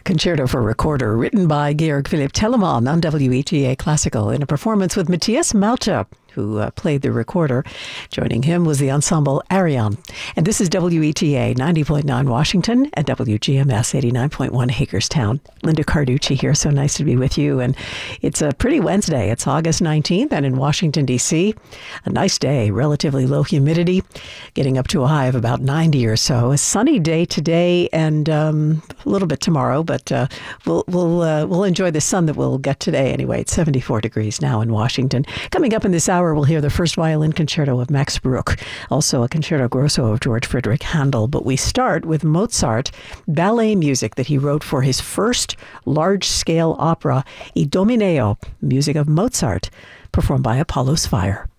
Concerto for Recorder, written by Georg Philipp Telemann on WETA Classical in a performance with Matthias Malta, who played the recorder. Joining him was the ensemble Arion. And this is WETA 90.9 Washington and WGMS 89.1 Hagerstown. Linda Carducci here. So nice to be with you. And it's a pretty Wednesday. It's August 19th and in Washington, D.C. A nice day, relatively low humidity, getting up to a high of about 90 or so. A sunny day today and a little bit tomorrow, but we'll enjoy the sun that we'll get today anyway. It's 74 degrees now in Washington. Coming up in this hour, we'll hear the first violin concerto of Max Bruch, also a concerto grosso of George Friedrich Handel. But we start with Mozart ballet music that he wrote for his first large-scale opera, Idomeneo, music of Mozart, performed by Apollo Sphere.